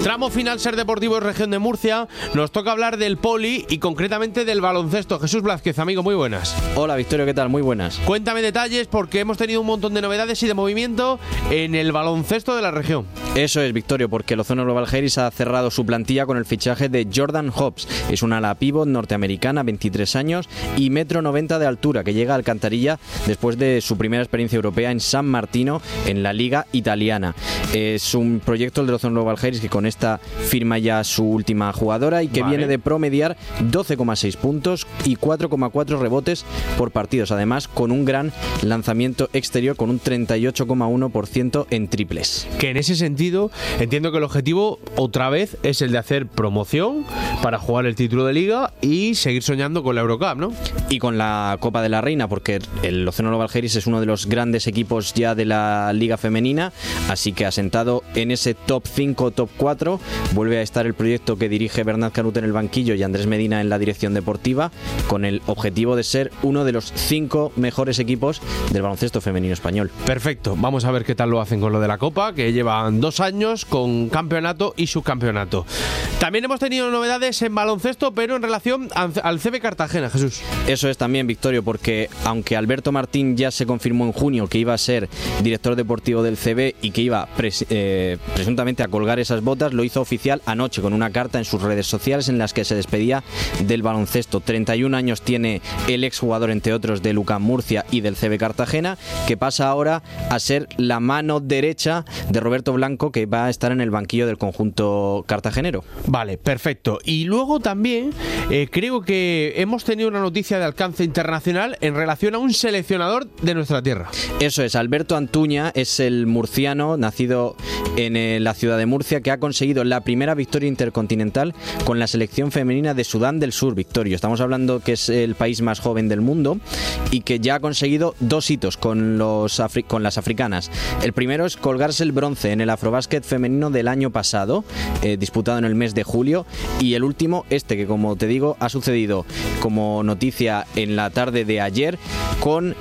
Tramo final Ser Deportivo Región de Murcia. Nos toca hablar del poli y concretamente del baloncesto. Jesús Blázquez, amigo, muy buenas. Hola Victorio, ¿qué tal? Muy buenas. Cuéntame detalles porque hemos tenido un montón de novedades y de movimiento en el baloncesto de la región. Eso es, Victorio, porque el Ozono Global Heights ha cerrado su plantilla con el fichaje de Jordan Hobbs. Es una ala pívot norteamericana, 23 años y 1,90 m de altura, que llega a Alcantarilla después de su primera experiencia europea en San Martino, en la Liga Italiana. Es un proyecto, el del Ozono Global Heights, que con esta firma ya su última jugadora y que viene de promediar 12,6 puntos y 4,4 rebotes por partidos. Además, con un gran lanzamiento exterior, con un 38,1% en triples. Que en ese sentido, entiendo que el objetivo, otra vez, es el de hacer promoción para jugar el título de Liga y seguir soñando con la Eurocup, ¿no? Y con la Copa de la Reina, porque el Ozono Global Heights es uno de los grandes equipos ya de la Liga Femenina, así que asentado en ese top 5, top 4, vuelve a estar el proyecto que dirige Bernat Canut en el banquillo y Andrés Medina en la dirección deportiva, con el objetivo de ser uno de los 5 mejores equipos del baloncesto femenino español. Perfecto, vamos a ver qué tal lo hacen con lo de la Copa, que llevan 2 años con campeonato y subcampeonato. También hemos tenido novedades en baloncesto, pero en relación al CB Cartagena, Jesús. Eso es también, Victorio, porque aunque Alberto Martín ya se confirmó en junio que iba a ser director deportivo del CB y que iba presuntamente a colgar esas botas, lo hizo oficial anoche con una carta en sus redes sociales en las que se despedía del baloncesto. 31 años tiene el exjugador, entre otros, del UCAM Murcia y del CB Cartagena, que pasa ahora a ser la mano derecha de Roberto Blanco, que va a estar en el banquillo del conjunto cartagenero. Vale, perfecto. Y luego también creo que hemos tenido una noticia de alcance internacional en relación a un seleccionador de nuestra tierra. Eso es, Alberto Antuña es el murciano, nacido en la ciudad de Murcia, que ha conseguido la primera victoria intercontinental con la selección femenina de Sudán del Sur, Victorio. Estamos hablando que es el país más joven del mundo y que ya ha conseguido 2 hitos con las africanas. El primero es colgarse el bronce en el Afrobásquet femenino del año pasado, disputado en el mes de julio, y el último, que como te digo, ha sucedido como noticia en la tarde de ayer con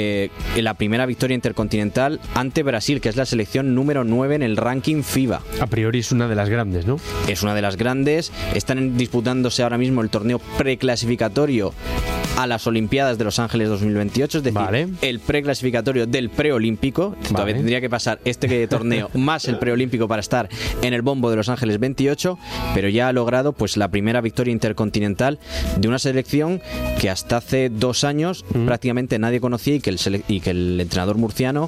la primera victoria intercontinental ante Brasil, que es la selección número 9 en el ranking FIBA. A priori es una de las grandes, ¿no? Es una de las grandes. Están disputándose ahora mismo el torneo preclasificatorio a las Olimpiadas de Los Ángeles 2028, es decir, el preclasificatorio del preolímpico. Todavía tendría que pasar este torneo más el preolímpico para estar en el bombo de Los Ángeles 28, pero ya ha logrado pues la primera victoria intercontinental de una selección que hasta hace 2 años prácticamente nadie conocía y que el entrenador murciano,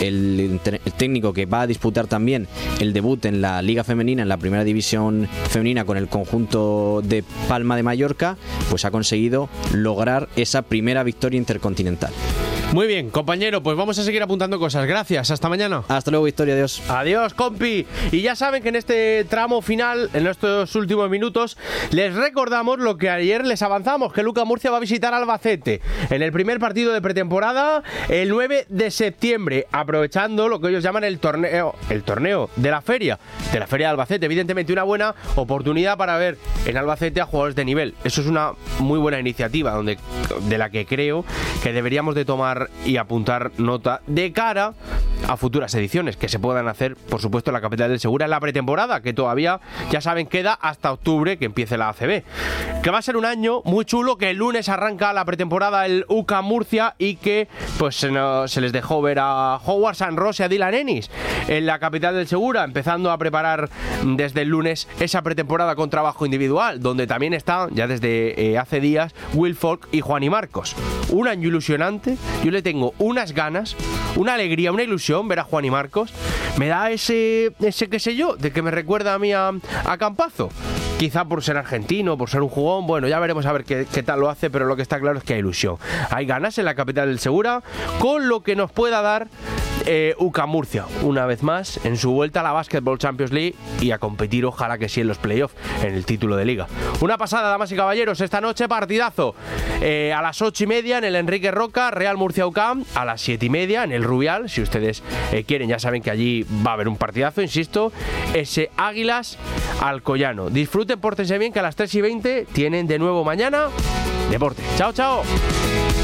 el técnico que va a disputar también el debut en la Liga Femenina, en la primera división femenina con el conjunto de Palma de Mallorca, pues ha conseguido lograr esa primera victoria intercontinental. Muy bien, compañero, pues vamos a seguir apuntando cosas. Gracias, hasta mañana. Hasta luego, Victoria, adiós. Adiós, compi. Y ya saben que en este tramo final, en estos últimos minutos, les recordamos lo que ayer les avanzamos, que UCAM Murcia va a visitar Albacete en el primer partido de pretemporada el 9 de septiembre, aprovechando lo que ellos llaman el torneo de la feria de Albacete. Evidentemente una buena oportunidad para ver en Albacete a jugadores de nivel. Eso es una muy buena iniciativa de la que creo que deberíamos de tomar y apuntar nota de cara a futuras ediciones que se puedan hacer, por supuesto, en la capital del Segura en la pretemporada, que todavía, ya saben, queda hasta octubre que empiece la ACB, que va a ser un año muy chulo, que el lunes arranca la pretemporada el UCAM Murcia y que pues se les dejó ver a Howard San Ross y a Dylan Ennis en la capital del Segura, empezando a preparar desde el lunes esa pretemporada con trabajo individual, donde también está ya desde hace días Will Folk y Juan y Marcos. Un año ilusionante. Yo le tengo unas ganas, una alegría, una ilusión ver a Juan y Marcos. Me da ese qué sé yo, de que me recuerda a mí a Campazo. Quizá por ser argentino, por ser un jugón. Bueno, ya veremos a ver qué tal lo hace, pero lo que está claro es que hay ilusión. Hay ganas en la capital del Segura con lo que nos pueda dar UCAM Murcia, una vez más, en su vuelta a la Basketball Champions League y a competir, ojalá que sí, en los playoffs, en el título de Liga. Una pasada, damas y caballeros, esta noche partidazo. A las 8:30 en el Enrique Roca, Real Murcia UCAM, a las 7:30 en el Rubial, si ustedes quieren, ya saben que allí va a haber un partidazo, insisto, ese Águilas Alcoyano. Disfruten, pórtense bien, que a las 3:20 tienen de nuevo mañana deporte. Chao, chao.